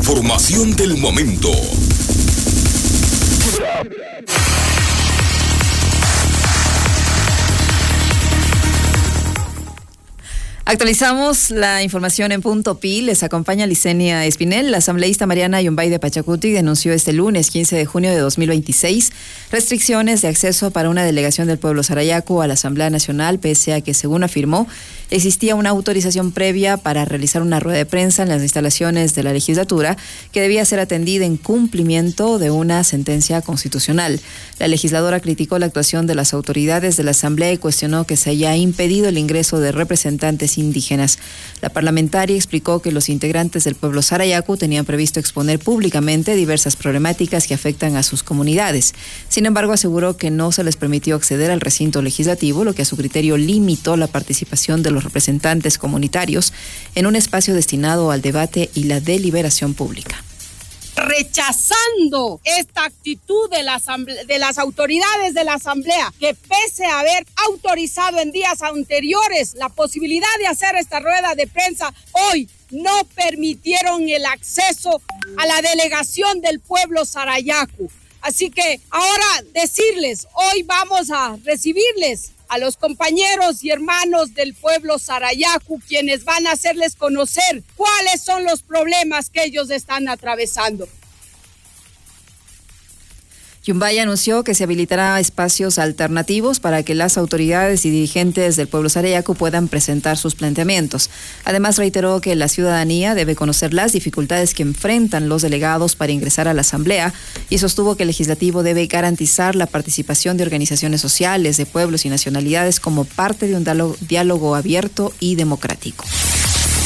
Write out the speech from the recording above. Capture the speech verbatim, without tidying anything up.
información del momento. Actualizamos la información en Punto Pi. Les acompaña Licenia Espinel. La asambleísta Mariana Yumbay de Pachacuti denunció este lunes quince de junio de dos mil veintiséis restricciones de acceso para una delegación del pueblo sarayaku a la Asamblea Nacional, pese a que, según afirmó, existía una autorización previa para realizar una rueda de prensa en las instalaciones de la legislatura que debía ser atendida en cumplimiento de una sentencia constitucional. La legisladora criticó la actuación de las autoridades de la Asamblea y cuestionó que se haya impedido el ingreso de representantes indígenas. La parlamentaria explicó que los integrantes del pueblo sarayaku tenían previsto exponer públicamente diversas problemáticas que afectan a sus comunidades. Sin embargo, aseguró que no se les permitió acceder al recinto legislativo, lo que a su criterio limitó la participación de los representantes comunitarios en un espacio destinado al debate y la deliberación pública. Rechazando esta actitud de, la de las autoridades de la Asamblea, que pese a haber autorizado en días anteriores la posibilidad de hacer esta rueda de prensa, hoy no permitieron el acceso a la delegación del pueblo sarayaku. Así que ahora decirles, hoy vamos a recibirles a los compañeros y hermanos del pueblo sarayaku, quienes van a hacerles conocer cuáles son los problemas que ellos están atravesando. Yumbay anunció que se habilitará espacios alternativos para que las autoridades y dirigentes del pueblo sarayaku puedan presentar sus planteamientos. Además, reiteró que la ciudadanía debe conocer las dificultades que enfrentan los delegados para ingresar a la Asamblea y sostuvo que el legislativo debe garantizar la participación de organizaciones sociales, de pueblos y nacionalidades como parte de un diálogo abierto y democrático.